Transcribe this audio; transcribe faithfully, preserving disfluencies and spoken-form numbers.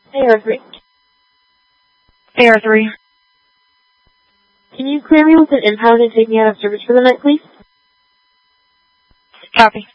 A R three. A R three. Can you clear me with an impound and take me out of service for the night, please? Copy.